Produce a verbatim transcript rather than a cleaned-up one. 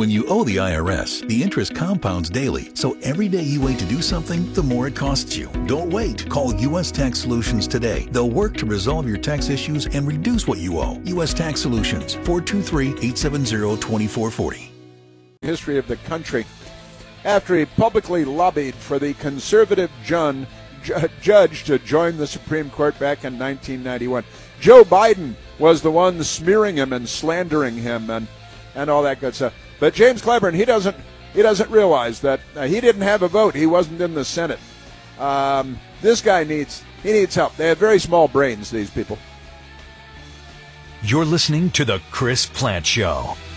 When you owe the I R S, the interest compounds daily, so every day you wait to do something, the more it costs you. Don't wait. Call U S Tax Solutions today. They'll work to resolve your tax issues and reduce what you owe. U S Tax Solutions, four two three, eight seven zero, two four four zero. History of the country. After he publicly lobbied for the conservative John, ju- judge to join the Supreme Court back in nineteen ninety-one. Joe Biden was the one smearing him and slandering him and, and all that good stuff. But James Clyburn, he doesn't he doesn't realize that uh, he didn't have a vote. He wasn't in the Senate. Um, this guy needs he needs help. They have very small brains, these people. You're listening to The Chris Plante Show.